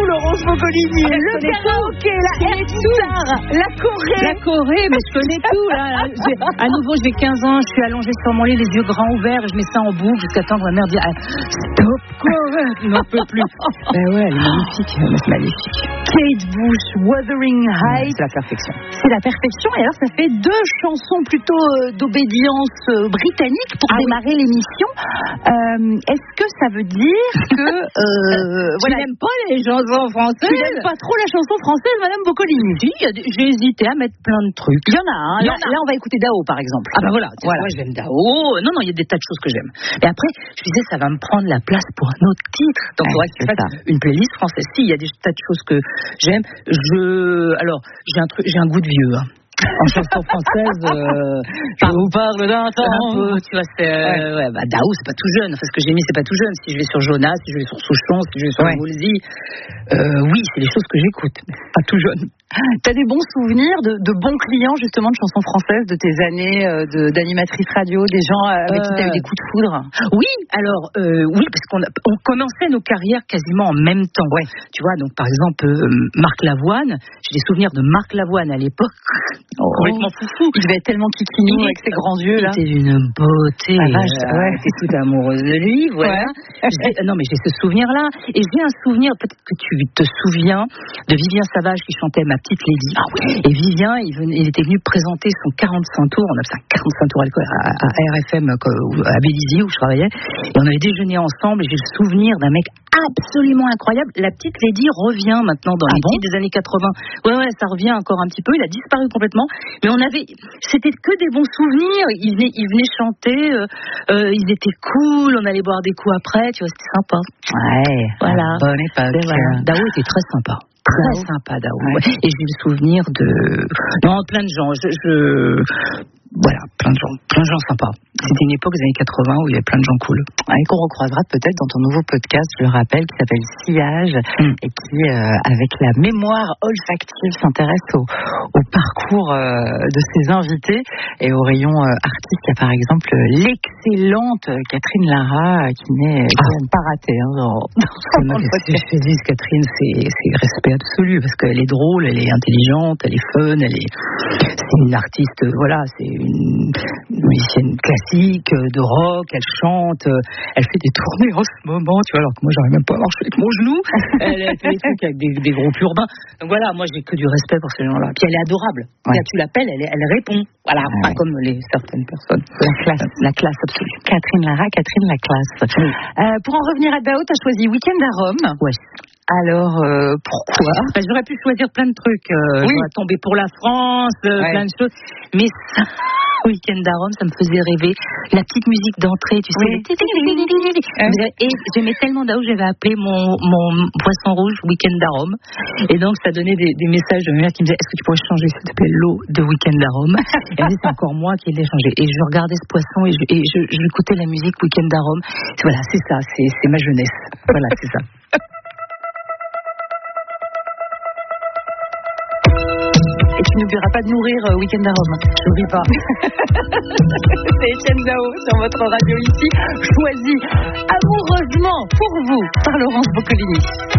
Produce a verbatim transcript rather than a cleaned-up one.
Laurence Boccolini. Le karaoké, la air guitare, la Corée. La Corée, mais je connais tout là. À nouveau, j'ai quinze ans, je suis allongée sur mon lit, les yeux grands ouverts, et je mets ça en boucle jusqu'à temps que ma mère dit ah, stop Corée, je n'en peux plus. Ben ouais, elle est magnifique, elle est magnifique. Kate Bush, Wuthering Heights. C'est la perfection. C'est la perfection. Et alors, ça fait deux chansons plutôt euh, d'obédience euh, britannique pour ah, démarrer oui. l'émission. Euh, est-ce que ça veut dire que euh, voilà, tu n'aimes pas les chansons françaises? Tu n'aimes pas trop la chanson française, Madame Boccolini? Si, j'ai hésité à mettre plein de trucs. Il y en a. Hein, il y là, en a. Là, on va écouter Dao, par exemple. Ah bah voilà. voilà. Moi, j'aime Dao. Non, non, il y a des tas de choses que j'aime. Et après, je disais, ça va me prendre la place pour un autre titre. Donc, il faudrait que je fasse une playlist française. Si, il y a des tas de choses que j'aime. Je, alors, j'ai un truc, j'ai un goût de vieux. Hein. En chanson française, euh, je vous parle d'un temps. Peu, tu vois, c'est, euh, ouais. ouais, bah, Dao, c'est pas tout jeune. Enfin, ce que j'ai mis, c'est pas tout jeune. Si je vais sur Jonas, si je vais sur Souchon, si je vais sur ouais. Woolsey, euh, oui, c'est des choses que j'écoute. Pas tout jeune. T'as des bons souvenirs de, de bons clients, justement, de chansons françaises, de tes années euh, de, d'animatrice radio, des gens avec euh... qui t'as eu des coups de foudre? Oui, alors, euh, oui, parce qu'on a, on commençait nos carrières quasiment en même temps. Ouais. Tu vois, donc, par exemple, euh, Marc Lavoine, j'ai des souvenirs de Marc Lavoine à l'époque. Oh, complètement foufou. Il devait être tellement kikinou avec ses grands yeux là. C'était une beauté. Ah, vache, euh, ouais. J'étais toute amoureuse de lui, voilà. Ouais. Non mais j'ai ce souvenir là. Et j'ai un souvenir, peut-être que tu te souviens, de Vivien Savage qui chantait Ma Petite Lady. Ah oui. Et Vivien, il, venait, il était venu présenter son quarante-cinq tours. On appelle ça quarante-cinq tours à, à, à R F M à Bélizy où je travaillais. Et on avait déjeuné ensemble. Et j'ai le souvenir d'un mec absolument incroyable. La Petite Lady revient maintenant dans ah les bon titres des années quatre-vingts. Ouais ouais, ça revient encore un petit peu. Il a disparu complètement. Mais on avait, c'était que des bons souvenirs. Ils venaient, ils venaient chanter, euh, euh, ils étaient cool. On allait boire des coups après, tu vois, c'était sympa. Ouais. Voilà. Bonne époque. Voilà. Dao était très sympa. Très Dao. sympa, Dao. Ouais. Et j'ai le souvenir de, non, plein de gens. Je, je... Voilà, plein de gens, plein de gens sympas. C'était une époque des années quatre-vingts où il y avait plein de gens cool. Et qu'on recroisera peut-être dans ton nouveau podcast, je le rappelle, qui s'appelle Sillage, mm. et qui, euh, avec la mémoire olfactive, s'intéresse au, au parcours euh, de ses invités et au rayon euh, artiste. Il y a par exemple l'excellente Catherine Lara, qui n'est ah. pas ratée. Hein, dans, dans le podcast. Je dis, Catherine, c'est, c'est respect absolu, parce qu'elle est drôle, elle est intelligente, elle est fun, elle est, c'est une artiste, voilà, c'est une musicienne classique, de rock, elle chante, elle fait des tournées en ce moment, tu vois, alors que moi j'arrive même pas à marcher avec mon genou. Elle, elle fait des trucs avec des, des groupes urbains. Donc voilà, moi j'ai que du respect pour ces gens-là. Puis elle est adorable. Ouais. Là, tu l'appelles, elle, elle répond. Voilà, ouais. Pas comme les certaines personnes. La classe, la classe absolue. Catherine Lara, Catherine la classe. Oui. Euh, pour en revenir à Dao, t'as choisi Week-end à Rome. Ouais. Alors, euh, pourquoi bah, j'aurais pu choisir plein de trucs. Euh, oui. J'aurais tombé pour la France, euh, ouais. plein de choses. Mais ça, Week-end à Rome, ça me faisait rêver. La petite musique d'entrée, tu sais. Oui. Et j'aimais tellement Dao, j'avais appelé mon, mon poisson rouge Week-end à Rome. Et donc, ça donnait des, des messages de ma mère qui me disait, est-ce que tu pourrais changer, s'il te plaît, l'eau de Week-end à Rome? Et elle dit, c'est encore moi qui l'ai changé. Et je regardais ce poisson et je, et je, je écoutais la musique Week-end à Rome. Voilà, c'est ça, c'est, c'est ma jeunesse. Voilà, c'est ça. Et tu n'oublieras pas de nourrir euh, Week-end à Rome. Je n'oublie pas. C'est Etienne Dao sur votre radio ici, choisi amoureusement pour vous par Laurence Boccolini.